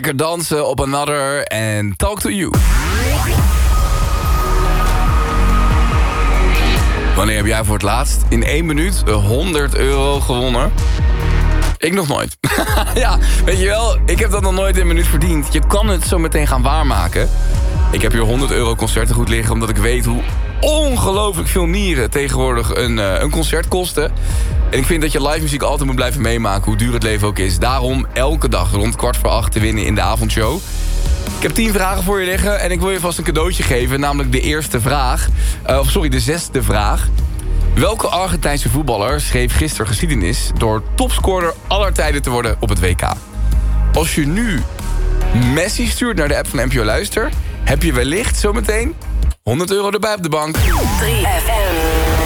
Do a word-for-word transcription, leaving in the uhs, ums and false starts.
Lekker dansen op Another en Talk to You. Wanneer heb jij voor het laatst in één minuut honderd euro gewonnen? Ik nog nooit. Ja, weet je wel, ik heb dat nog nooit in een minuut verdiend. Je kan het zo meteen gaan waarmaken. Ik heb hier honderd euro concerten goed liggen, omdat ik weet hoe ongelooflijk veel nieren tegenwoordig een, uh, een concert kosten. En ik vind dat je live muziek altijd moet blijven meemaken, hoe duur het leven ook is. Daarom elke dag rond kwart voor acht te winnen in de avondshow. Ik heb tien vragen voor je liggen en ik wil je vast een cadeautje geven. Namelijk de eerste vraag. Uh, of sorry, de zesde vraag. Welke Argentijnse voetballer schreef gisteren geschiedenis door topscorer aller tijden te worden op het W K? Als je nu Messi stuurt naar de app van N P O Luister, heb je wellicht zometeen honderd euro erbij op de bank. drie F M.